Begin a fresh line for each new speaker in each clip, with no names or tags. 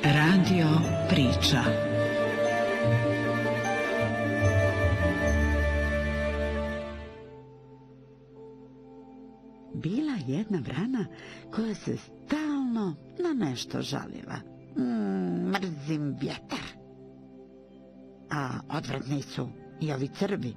Radio priča. Bila jedna vrana koja se stalno na nešto žalila. Mrzim vjetar. A odvratni su i ovi crvi.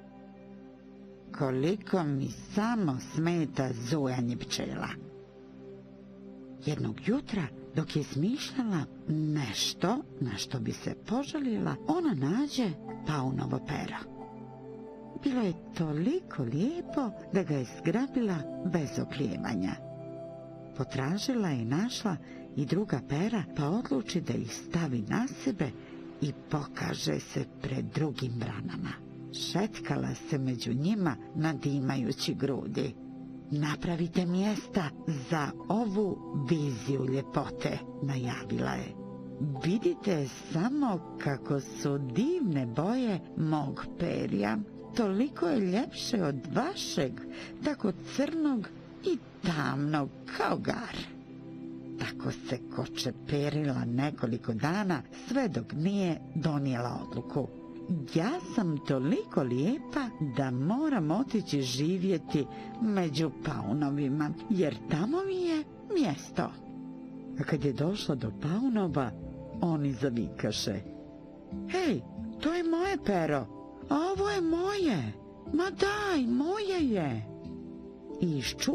Koliko mi samo smeta zujanje pčela. Jednog jutra, dok je smišljala nešto na što bi se požalila, ona nađe paunovo pero. Bilo je toliko lijepo da ga je zgrabila bez oklijevanja. Potražila i našla i druga pera, pa odluči da ih stavi na sebe i pokaže se pred drugim vranama. Šetkala se među njima nadimajući grudi. Napravite mjesta za ovu viziju ljepote, najavila je. Vidite samo kako su divne boje mog perja. Toliko je ljepše od vašeg, tako crnog i tamnog kao gar. Tako se kočeperila nekoliko dana, sve dok nije donijela odluku. Ja sam toliko lijepa da moram otići živjeti među paunovima, jer tamo mi je mjesto. A kad je došla do paunova, oni zavikaše. Hej, to je moje pero, a ovo je moje. Ma daj, moje je. I